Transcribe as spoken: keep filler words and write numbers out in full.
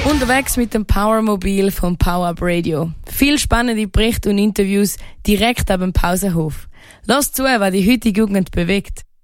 Unterwegs mit dem Powermobil vom Power-Up Radio. Viel spannende Berichte und Interviews direkt ab dem Pausenhof. Lass zu, was die heutige Jugend bewegt.